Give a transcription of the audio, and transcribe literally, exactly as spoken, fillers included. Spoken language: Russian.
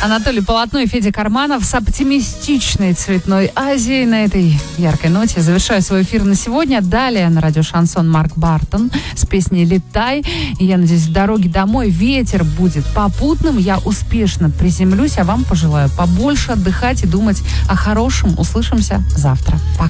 Анатолий Полотно и Федя Карманов с оптимистичной цветной Азией. На этой яркой ноте завершаю свой эфир на сегодня. Далее на радио Шансон Марк Бартон с песней «Летай». И я надеюсь, в дороге домой ветер будет попутным. Я успешно приземлюсь, а вам пожелаю побольше отдыхать и думать о хорошем. Услышимся завтра. Пока.